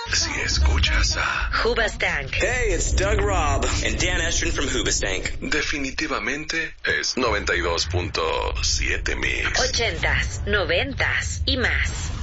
Si escuchas a Hoobastank. Hey, it's Doug Robb and Dan Estrin from Hoobastank. definitivamente es 92.7 Mix. 80s, 90s y más.